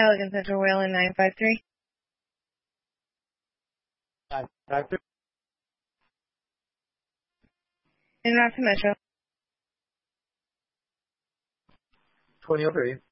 Elegant Central Whalen 953. 953. In Route to Metro. 2003.